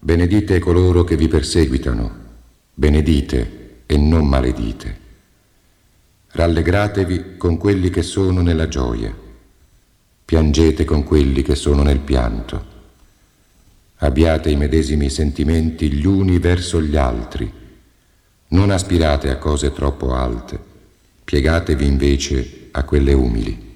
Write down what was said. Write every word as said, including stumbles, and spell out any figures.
Benedite coloro che vi perseguitano, benedite e non maledite. Rallegratevi con quelli che sono nella gioia, piangete con quelli che sono nel pianto. Abbiate i medesimi sentimenti gli uni verso gli altri, non aspirate a cose troppo alte, piegatevi invece a quelle umili.